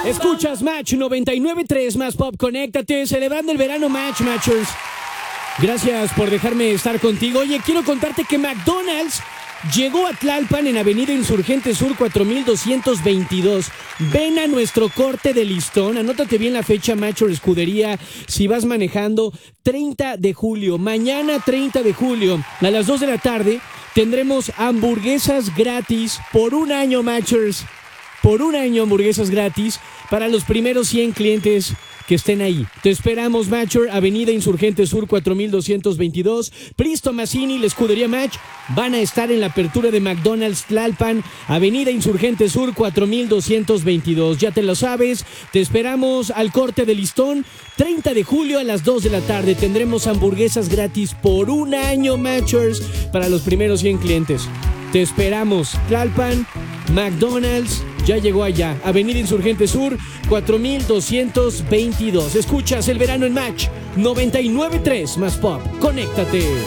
Escuchas Match 99.3 más Pop. Conéctate, celebrando el verano Matchers. Gracias por dejarme estar contigo. Oye, quiero contarte que McDonald's llegó a Tlalpan en Avenida Insurgente Sur 4222. Ven a nuestro corte de listón. Anótate bien la fecha, Matcher Escudería. Si vas manejando, 30 de julio. Mañana 30 de julio a las 2 de la tarde tendremos hamburguesas gratis por un año, Matchers. Por un año hamburguesas gratis para los primeros 100 clientes que estén ahí. Te esperamos, Matcher, Avenida Insurgente Sur 4222. Pristo Mazzini y la Escudería Match van a estar en la apertura de McDonald's Tlalpan, Avenida Insurgente Sur 4222. Ya te lo sabes, te esperamos al corte de listón. 30 de julio a las 2 de la tarde tendremos hamburguesas gratis por un año, Matchers, para los primeros 100 clientes. Te esperamos. Tlalpan, McDonald's, ya llegó allá. Avenida Insurgente Sur, 4222. Escuchas el verano en Match 99.3 más Pop. Conéctate.